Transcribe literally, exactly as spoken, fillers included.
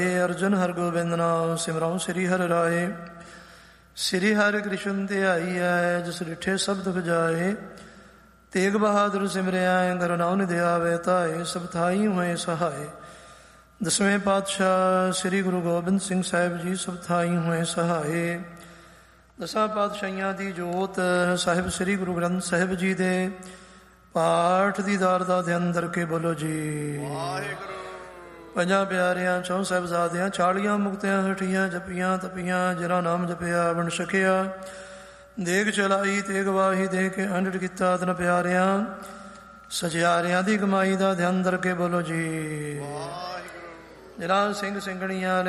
ਅਰਜਨ ਹਰਗੋਬਿੰਦ ਨਾਮ ਸਿਮਰਉ ਸ੍ਰੀ ਹਰਿ ਰਾਏ। ਸ੍ਰੀ ਹਰਿ ਕ੍ਰਿਸ਼ਨ ਧਿਆਈ ਐ ਜਿਸ ਡਿਠੇ ਸਭ ਦੁਖ ਜਾਏ। ਤੇਗ ਬਹਾਦਰ ਸਿਮਰਿਆ ਗੁਰੂ ਨਾਨਕ ਦਿਆਵੇ ਧਾਏ। ਸਭ ਥਾਈ ਹੋਏ ਸਹਾਏ। ਦਸਵੇਂ ਪਾਤਸ਼ਾਹ ਸ੍ਰੀ ਗੁਰੂ ਗੋਬਿੰਦ ਸਿੰਘ ਸਾਹਿਬ ਜੀ ਸਭ ਥਾਈ ਹੋਏ ਸਹਾਏ। ਦਸਾਂ ਪਾਤਸ਼ਾਹੀਆਂ ਦੀ ਜੋਤ ਸਾਹਿਬ ਸ੍ਰੀ ਗੁਰੂ ਗ੍ਰੰਥ ਸਾਹਿਬ ਜੀ ਦੇ ਪਾਠ ਦੀ ਦਾਰ ਦਾ ਧਿਆਨ ਦਰ ਕੇ ਬੋਲੋ ਜੀ ਵਾਹਿਗੁਰੂ। ਪੰਜਾਂ ਪਿਆਰਿਆਂ ਚੌਂ ਸਾਹਿਬਜ਼ਾਦਿਆਂ ਚਾਲੀਆਂ ਮੁਕਤਿਆਂ ਹਠੀਆਂ ਜਪੀਆਂ ਤਪੀਆਂ ਜਿਨ੍ਹਾਂ ਨਾਮ ਜਪਿਆ ਬਣ ਸਕਿਆ। ਦੇਗ ਚਲਾਈ ਤੇ ਗਵਾਹੀ ਦੇ ਕੇ ਅੰਡੜ ਕੀਤਾ ਤਨ ਪਿਆਰਿਆਂ ਸਜਿਆਰਿਆਂ ਦੀ ਕਮਾਈ ਦਾ ਧਿਆਨ ਦਰ ਕੇ ਬੋਲੋ ਜੀ ਵਾਹਿਗੁਰੂ। ਜਿਨ੍ਹਾਂ ਸਿੰਘ ਸਿੰਘਣੀਆਂ